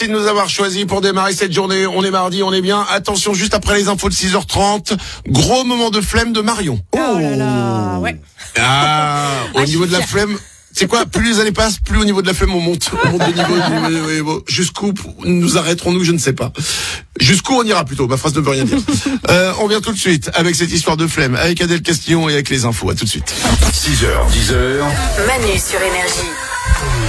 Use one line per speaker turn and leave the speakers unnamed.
Merci de nous avoir choisis pour démarrer cette journée. On est mardi, on est bien. Attention, juste après les infos de 6h30, gros moment de flemme de Marion.
Oh là là, ouais.
Au niveau de la flemme, c'est quoi? Plus les années passent, plus au niveau de la flemme on monte de niveau. Oui. Jusqu'où nous arrêterons-nous? Je ne sais pas. Jusqu'où on ira plutôt? Ma phrase ne veut rien dire. On vient tout de suite avec cette histoire de flemme, avec Adèle Castillon et avec les infos. À tout de suite.
6h, 10h.
Manu sur Énergie.